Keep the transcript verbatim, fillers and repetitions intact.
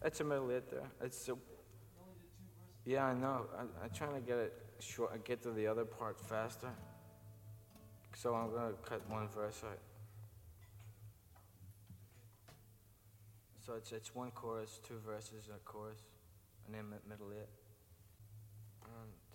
That's a middle it there. It's a, yeah, I know. I, I'm trying to get it short. Get to the other part faster. So I'm gonna cut one verse out. So it's it's one chorus, two verses, and a chorus, and then middle it. Um,